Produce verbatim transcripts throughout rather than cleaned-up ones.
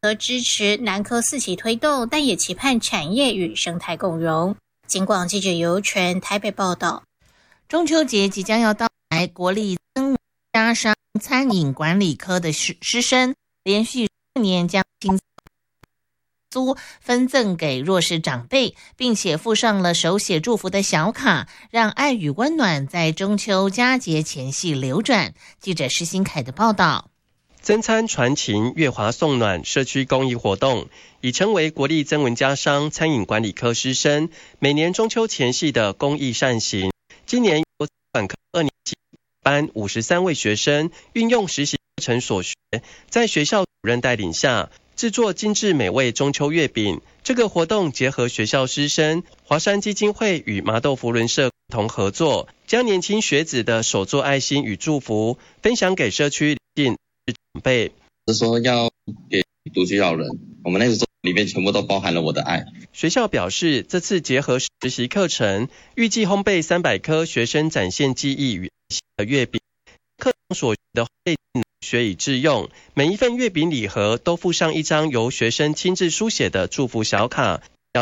支持南科四期推动，但也期盼产业与生态共融。警广记者尤纯台北报道。 中秋节即将要到来，国立增文家商餐饮管理科的师师生连续四年将薪租分赠给弱势长辈，并且附上了手写祝福的小卡，让爱与温暖在中秋佳节前夕流转。记者施新凯的报道。 增餐传情，月华送暖社区公益活动，已成为国立增文家商餐饮管理科师生每年中秋前夕的公益善行。今年由管科二年级班五十三位学生运用实习课程所学，在学校主任带领下制作精致美味中秋月饼。这个活动结合学校师生、华山基金会与麻豆福伦社共同合作，将年轻学子的手作爱心与祝福分享给社区邻近长辈。 是说要给独居老人，我们那个时候里面全部都包含了我的爱。 学校表示，这次结合实习课程，预计烘焙三百颗学生展现技艺与爱心的月饼。课程所学的烘焙技能学以致用，每一份月饼礼盒都附上一张由学生亲自书写的祝福小卡。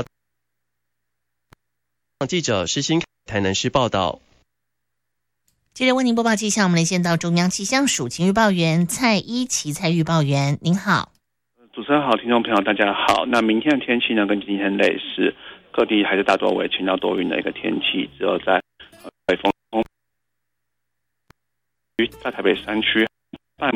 记者施新台南市报道。 接着为您播报气象，我们连线到中央气象署晴预报员蔡依琪蔡预报员，您好。 主持人好，听众朋友大家好。那明天的天气呢，跟今天类似，各地还是大多为晴到多云的一个天气，只有在北风在台北山区半。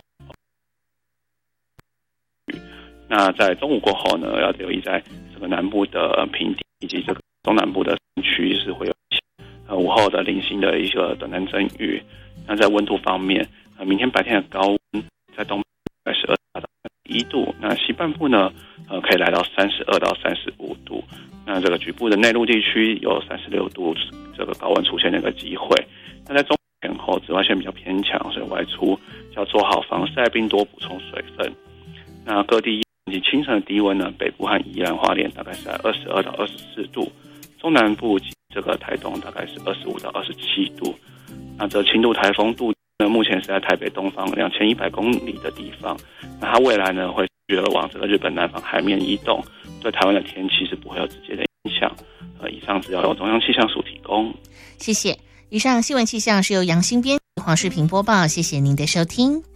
那在中午过后呢，要留意在这个南部的平地以及这个中南部的山区是会有呃午后的零星的一个短暂阵雨。那在温度方面，呃，明天白天的高温在东北是二到一度，那西半部呢，呃，可以来到三十二到三十五度。那这个局部的内陆地区有三十六度这个高温出现的一个机会。那在中前后紫外线比较偏强，所以外出要做好防晒并多补充水分。那各地以及清晨的低温呢，北部和宜兰花莲大概是在二十二到二十四度，中南部及这个台东大概是二十五到二十七度。那这轻度台风度呢，目前是在台北东方两千一百公里的地方。那它未来呢，会继续往这个日本南方海面移动，对台湾的天气是不会有直接的影响。呃，以上资料由中央气象署提供。 谢谢。以上新闻气象是由杨新编、黄世平播报，谢谢您的收听。